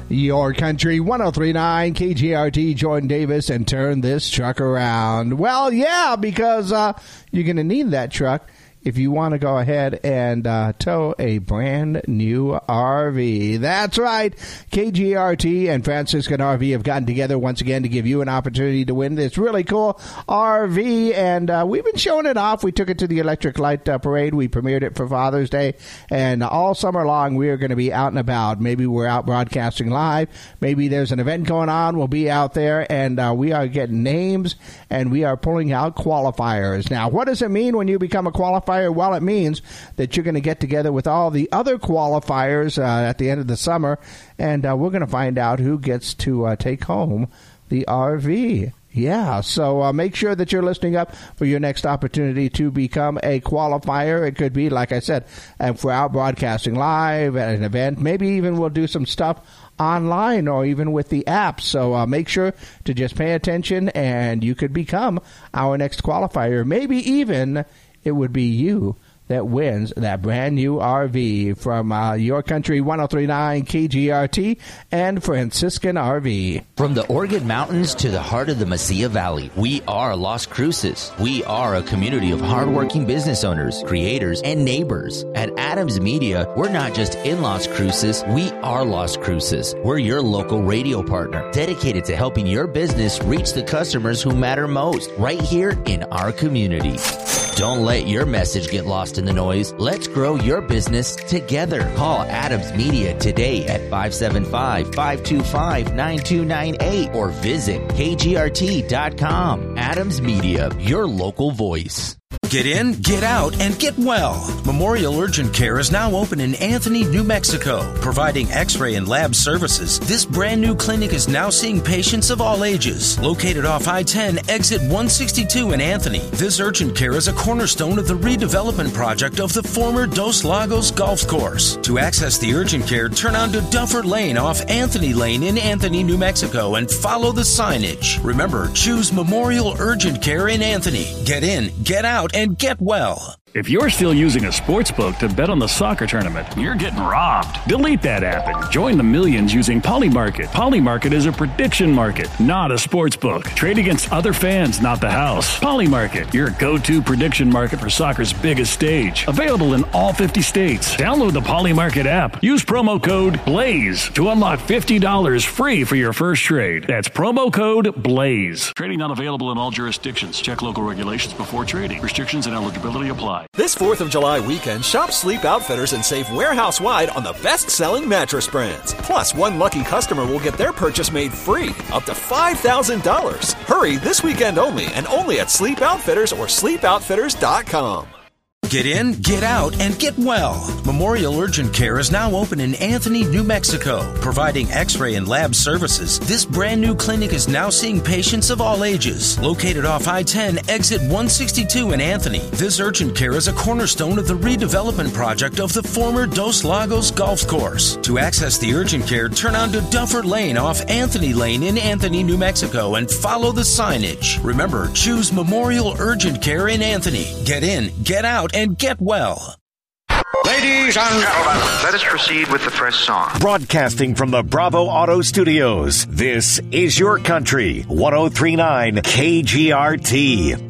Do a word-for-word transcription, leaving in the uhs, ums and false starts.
Your Country one oh three point nine K G R T, Jordan Davis, and turn this truck around. Well, yeah, because uh, you're going to need that truck if you want to go ahead and uh, tow a brand new R V. That's right. K G R T and Franciscan R V have gotten together once again to give you an opportunity to win this really cool R V. And uh, we've been showing it off. We took it to the Electric Light uh, Parade. We premiered it for Father's Day. And all summer long, we are going to be out and about. Maybe we're out broadcasting live. Maybe there's an event going on. We'll be out there. And uh, we are getting names. And we are pulling out qualifiers. Now, what does it mean when you become a qualifier? Well, it means that you're going to get together with all the other qualifiers uh, at the end of the summer, and uh, we're going to find out who gets to uh, take home the R V. Yeah, so uh, make sure that you're listening up for your next opportunity to become a qualifier. It could be, like I said, uh, for out broadcasting live at an event. Maybe even we'll do some stuff online or even with the app. So uh, make sure to just pay attention, and you could become our next qualifier. Maybe even it would be you that wins that brand new R V from uh, Your Country one oh three point nine K G R T and Franciscan R V. From the Organ Mountains to the heart of the Mesilla Valley, we are Las Cruces. We are a community of hardworking business owners, creators, and neighbors. At Adams Media, we're not just in Las Cruces, we are Las Cruces. We're your local radio partner, dedicated to helping your business reach the customers who matter most, right here in our community. Don't let your message get lost in the noise. Let's grow your business together. Call Adams Media today at five seven five, five two five, nine two nine eight or visit K G R T dot com. Adams Media, your local voice. Get in, get out, and get well. Memorial Urgent Care is now open in Anthony, New Mexico, providing x-ray and lab services. This brand new clinic is now seeing patients of all ages. Located off I ten, exit one sixty-two in Anthony, this urgent care is a cornerstone of the redevelopment project of the former Dos Lagos Golf Course. To access the urgent care, turn onto Duffer Lane off Anthony Lane in Anthony, New Mexico, and follow the signage. Remember, choose Memorial Urgent Care in Anthony. Get in, get out, and get well. If you're still using a sports book to bet on the soccer tournament, you're getting robbed. Delete that app and join the millions using Polymarket. Polymarket is a prediction market, not a sports book. Trade against other fans, not the house. Polymarket, your go-to prediction market for soccer's biggest stage. Available in all fifty states. Download the Polymarket app. Use promo code BLAZE to unlock fifty dollars free for your first trade. That's promo code BLAZE. Trading not available in all jurisdictions. Check local regulations before trading. Restrictions and eligibility apply. This fourth of July weekend, shop Sleep Outfitters and save warehouse-wide on the best-selling mattress brands. Plus, one lucky customer will get their purchase made free, up to five thousand dollars. Hurry, this weekend only, and only at Sleep Outfitters or sleep outfitters dot com. Get in, get out, and get well. Memorial Urgent Care is now open in Anthony, New Mexico, providing x-ray and lab services. This brand new clinic is now seeing patients of all ages. Located off I ten, exit one sixty-two in Anthony, this urgent care is a cornerstone of the redevelopment project of the former Dos Lagos Golf Course. To access the urgent care, turn onto Duffer Lane off Anthony Lane in Anthony, New Mexico, and follow the signage. Remember, choose Memorial Urgent Care in Anthony. Get in, get out, and get well. Ladies and gentlemen, let us proceed with the first song. Broadcasting from the Bravo Auto Studios, this is Your Country one oh three point nine K G R T.